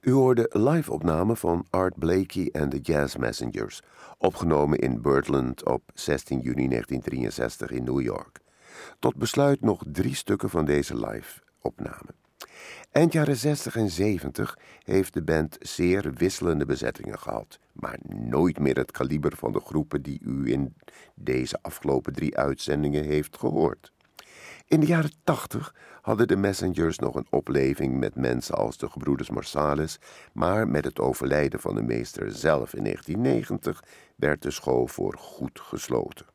U hoorde live-opname van Art Blakey en de Jazz Messengers, opgenomen in Birdland op 16 juni 1963 in New York. Tot besluit nog 3 stukken van deze live-opname. Eind jaren 60 en 70 heeft de band zeer wisselende bezettingen gehad, maar nooit meer het kaliber van de groepen die u in deze afgelopen 3 uitzendingen heeft gehoord. In de jaren 80 hadden de Messengers nog een opleving met mensen als de gebroeders Marsalis, maar met het overlijden van de meester zelf in 1990 werd de school voor goed gesloten.